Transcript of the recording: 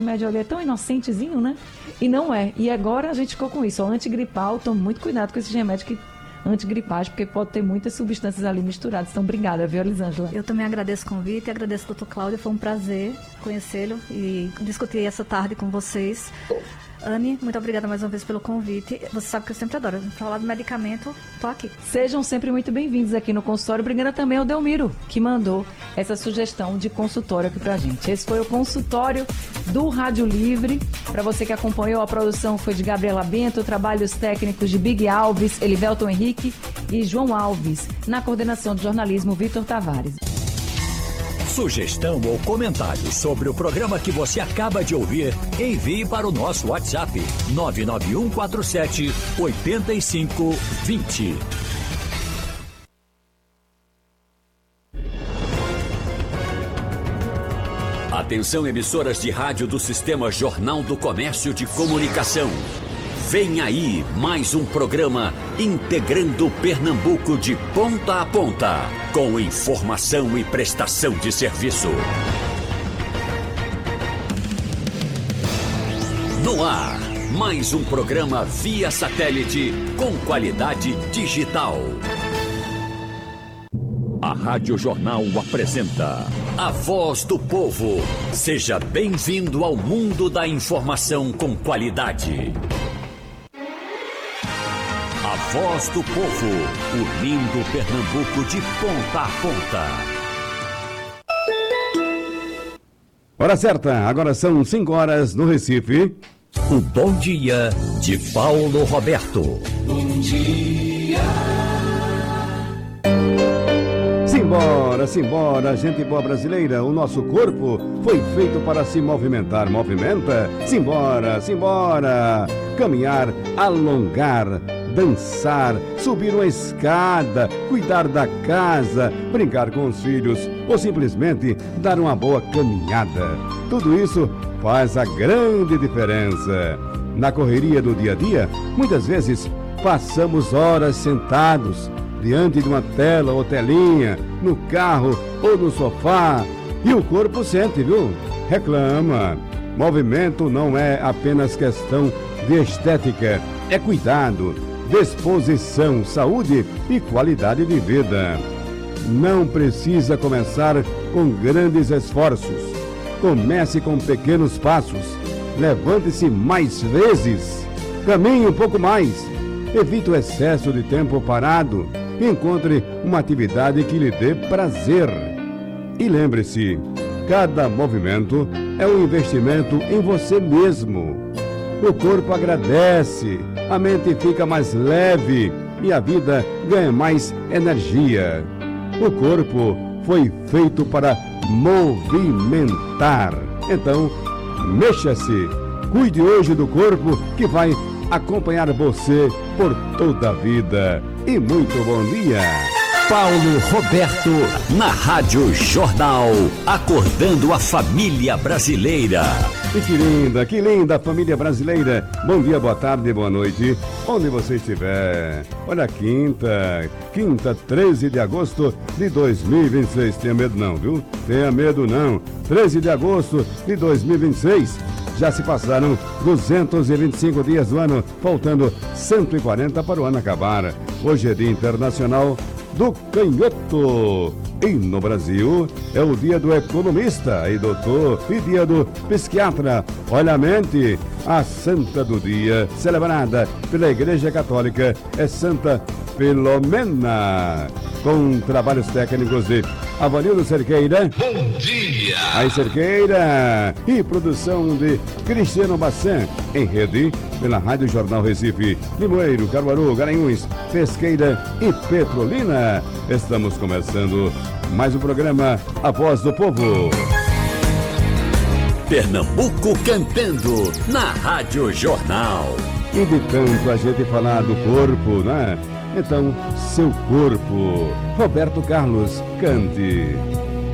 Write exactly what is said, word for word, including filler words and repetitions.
remédio ali é tão inocentezinho, né? E não é. E agora a gente ficou com isso. O antigripal, tome muito cuidado com esses remédios que antigripais, porque pode ter muitas substâncias ali misturadas. Então, obrigada, viu, Elisângela? Eu também agradeço o convite e agradeço ao doutor Cláudio. Foi um prazer conhecê-lo e discutir essa tarde com vocês. Anne, muito obrigada mais uma vez pelo convite. Você sabe que eu sempre adoro. Falar do medicamento, tô aqui. Sejam sempre muito bem-vindos aqui no consultório. Obrigada também ao Delmiro, que mandou essa sugestão de consultório aqui pra gente. Esse foi o consultório do Rádio Livre. Para você que acompanhou, a produção foi de Gabriela Bento, trabalhos técnicos de Big Alves, Elivelton Henrique e João Alves. Na coordenação de jornalismo, Vitor Tavares. Sugestão ou comentário sobre o programa que você acaba de ouvir, envie para o nosso WhatsApp nove nove um quatro sete oito cinco dois zero. Atenção, emissoras de rádio do Sistema Jornal do Comércio de Comunicação. Vem aí mais um programa integrando Pernambuco de ponta a ponta, com informação e prestação de serviço. No ar, mais um programa via satélite com qualidade digital. A Rádio Jornal apresenta A Voz do Povo. Seja bem-vindo ao mundo da informação com qualidade. A Voz do Povo, unindo Pernambuco de ponta a ponta. Hora certa, agora são cinco horas no Recife. O Bom Dia de Paulo Roberto. Bom dia. Simbora, simbora, gente boa brasileira. O nosso corpo foi feito para se movimentar. Movimenta? Simbora, simbora. Caminhar, alongar, dançar, subir uma escada, cuidar da casa, brincar com os filhos ou simplesmente dar uma boa caminhada. Tudo isso faz a grande diferença. Na correria do dia a dia, muitas vezes passamos horas sentados diante de uma tela ou telinha, no carro ou no sofá, e o corpo sente, viu? Reclama. Movimento não é apenas questão de estética, é cuidado, disposição, saúde e qualidade de vida. Não precisa começar com grandes esforços. Comece com pequenos passos. Levante-se mais vezes. Caminhe um pouco mais. Evite o excesso de tempo parado. Encontre uma atividade que lhe dê prazer. E lembre-se, cada movimento é um investimento em você mesmo. O corpo agradece, a mente fica mais leve e a vida ganha mais energia. O corpo foi feito para movimentar. Então, mexa-se, cuide hoje do corpo que vai acompanhar você por toda a vida. E muito bom dia. Paulo Roberto, na Rádio Jornal, acordando a família brasileira. E que linda, que linda família brasileira. Bom dia, boa tarde, boa noite, onde você estiver. Olha, quinta, quinta, treze de agosto de dois mil e vinte e seis. Tenha medo não, viu? Tenha medo não. treze de agosto de dois mil e vinte e seis. Já se passaram duzentos e vinte e cinco dias do ano, faltando cento e quarenta para o ano acabar. Hoje é Dia Internacional do Canhoto. E no Brasil é o dia do economista e doutor e dia do psiquiatra. Olha a mente, a santa do dia, celebrada pela Igreja Católica, é Santa Filomena. Com trabalhos técnicos de Avanildo Cerqueira. Bom dia! Aí Cerqueira e produção de Cristiano Bassan, em rede pela Rádio Jornal Recife, Limoeiro, Caruaru, Garanhuns, Pesqueira e Petrolina. Estamos começando mais um programa A Voz do Povo. Pernambuco cantando na Rádio Jornal. E de tanto a gente falar do corpo, né? Então, seu corpo. Roberto Carlos, cante.